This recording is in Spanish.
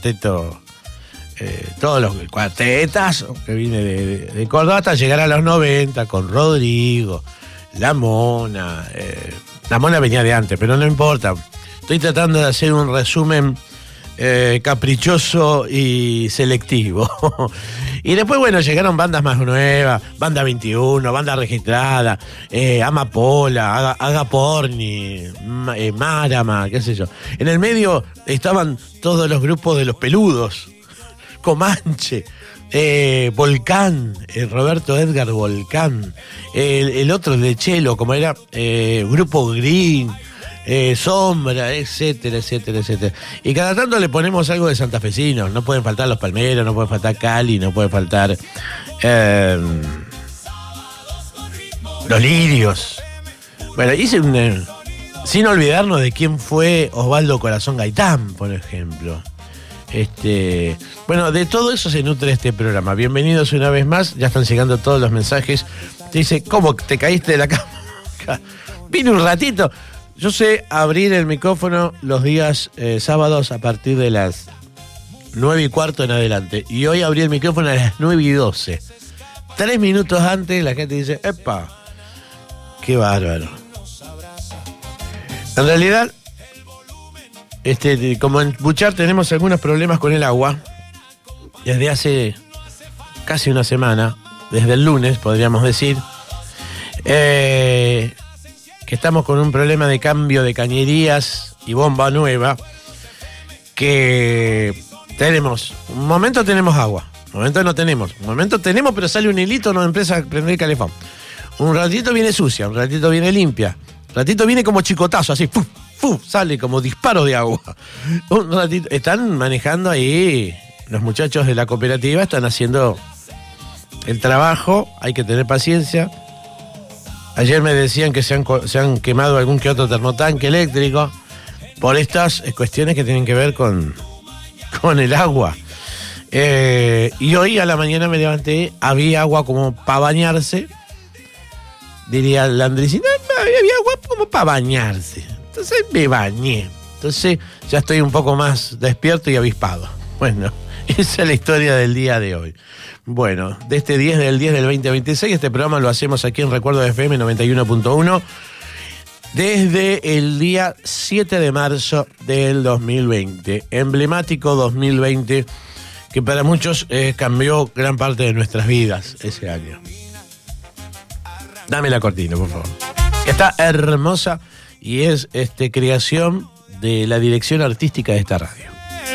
cuarteto, todos los cuartetas que viene de Córdoba hasta llegar a los 90 con Rodrigo, La Mona. La Mona venía de antes, pero no importa. Estoy tratando de hacer un resumen caprichoso y selectivo. Y después, bueno, llegaron bandas más nuevas, Banda 21, Banda Registrada, Amapola, Agaporni, Marama, qué sé yo. En el medio estaban todos los grupos de los peludos, Comanche, Volcán, Roberto Edgar Volcán, el otro de Chelo, como era, Grupo Green, Sombra, etcétera, etcétera, etcétera. Y cada tanto le ponemos algo de santafesinos. No pueden faltar los Palmeros, no puede faltar Cali, no puede faltar los Lirios. Bueno, hice sin olvidarnos de quién fue Osvaldo Corazón Gaitán, por ejemplo. Bueno, de todo eso se nutre este programa. Bienvenidos una vez más. Ya están llegando todos los mensajes. Te dice, ¿cómo te caíste de la cama? Vine un ratito. Yo sé abrir el micrófono los días sábados a partir de las 9:15 en adelante. Y hoy abrí el micrófono a las 9:12. 3 minutos antes la gente dice, ¡epa! ¡Qué bárbaro! En realidad, como en Buchar tenemos algunos problemas con el agua, desde hace casi una semana, desde el lunes podríamos decir, que estamos con un problema de cambio de cañerías y bomba nueva, que tenemos, un momento tenemos agua, un momento no tenemos, un momento tenemos pero sale un hilito, no empieza a prender el calefón, un ratito viene sucia, un ratito viene limpia, un ratito viene como chicotazo, así, ¡fuf! ¡Fuf! Sale como disparo de agua. Un ratito, están manejando ahí, los muchachos de la cooperativa están haciendo el trabajo, hay que tener paciencia. Ayer me decían que se han quemado algún que otro termotanque eléctrico por estas cuestiones que tienen que ver con el agua. Y hoy a la mañana me levanté, había agua como para bañarse. Diría Landricina, había agua como para bañarse. Entonces me bañé. Entonces ya estoy un poco más despierto y avispado. Bueno, esa es la historia del día de hoy. Bueno, de este 10 del 10 del 2026, este programa lo hacemos aquí en Recuerdo de FM 91.1 desde el día 7 de marzo del 2020. Emblemático 2020 que para muchos cambió gran parte de nuestras vidas ese año. Dame la cortina, por favor. Está hermosa y es creación de la dirección artística de esta radio.